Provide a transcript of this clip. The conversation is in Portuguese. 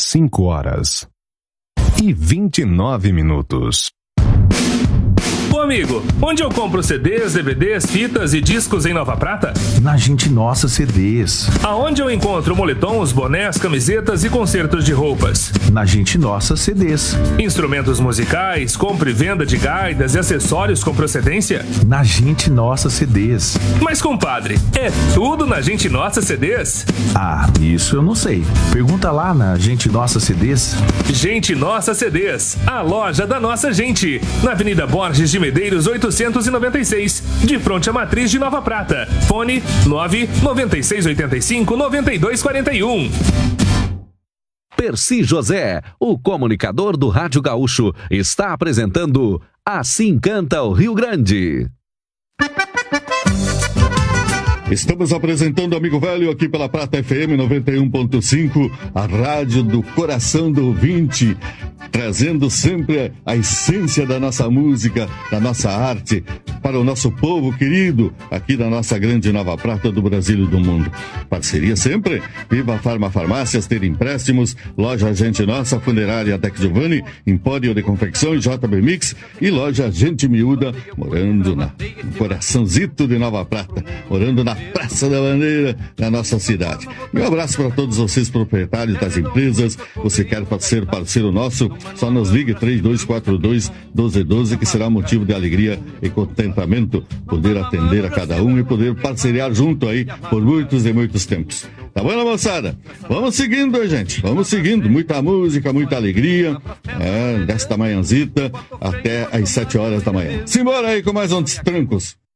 5h29. Ô amigo, onde eu compro CDs, DVDs, fitas e discos em Nova Prata? Na Gente Nossa CDs. Aonde eu encontro moletons, bonés, camisetas e concertos de roupas? Na Gente Nossa CDs. Instrumentos musicais, compra e venda de gaitas e acessórios com procedência? Na Gente Nossa CDs. Mas compadre, é tudo na Gente Nossa CDs? Ah, isso eu não sei. Pergunta lá na Gente Nossa CDs. Gente Nossa CDs, a loja da nossa gente, na Avenida Borges de Medeiros 896, de frente à Matriz de Nova Prata. Fone 99685-9241. Percy José, o comunicador do Rádio Gaúcho, está apresentando Assim Canta o Rio Grande. Estamos apresentando Amigo Velho aqui pela Prata FM 91.5, a rádio do coração do ouvinte, trazendo sempre a essência da nossa música, da nossa arte, para o nosso povo querido, aqui da nossa grande Nova Prata, do Brasil e do mundo. Parceria sempre, Viva Farmácias, ter empréstimos, Loja Gente Nossa, Funerária Tec Giovanni, Empório de Confecção e JB Mix, e Loja Gente Miúda, morando no coraçãozito de Nova Prata, morando na Praça da Bandeira, na nossa cidade. E um abraço para todos vocês, proprietários das empresas. Você quer ser parceiro nosso? Só nos ligue 3242-1212, que será motivo de alegria e contentamento poder atender a cada um e poder parceriar junto aí por muitos e muitos tempos. Tá bom, moçada? Vamos seguindo, gente. Vamos seguindo. Muita música, muita alegria. Desta manhãzita até às 7 horas da manhã. Simbora aí com mais uns trancos.